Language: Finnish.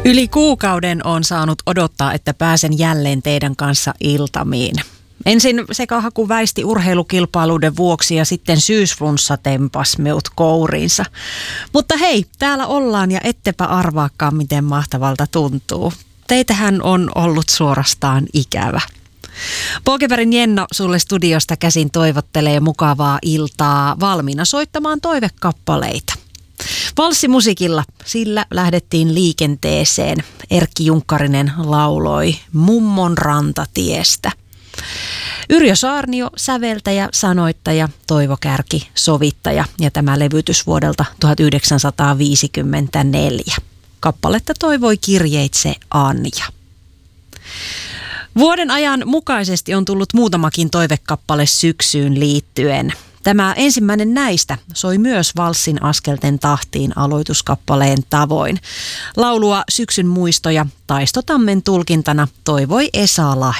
Yli kuukauden on saanut odottaa, että pääsen jälleen teidän kanssa iltamiin. Ensin sekahaku väisti urheilukilpailuiden vuoksi ja sitten syysflunssa tempas meut kouriinsa. Mutta hei, täällä ollaan ja ettepä arvaakaan, miten mahtavalta tuntuu. Teitähän on ollut suorastaan ikävä. Polkebergin Jenno sulle studiosta käsin toivottelee mukavaa iltaa valmiina soittamaan toivekappaleita. Valssimusiikilla, sillä lähdettiin liikenteeseen. Erkki Junkkarinen lauloi Mummon rantatiestä. Yrjö Saarnio, säveltäjä, sanoittaja, Toivo Kärki, sovittaja ja tämä levytys vuodelta 1954. Kappaletta toivoi kirjeitse Anja. Vuoden ajan mukaisesti on tullut muutamakin toivekappale syksyyn liittyen. Tämä ensimmäinen näistä soi myös valssin askelten tahtiin aloituskappaleen tavoin. Laulua Syksyn muistoja Taisto Tammen tulkintana toivoi Esa Lahe.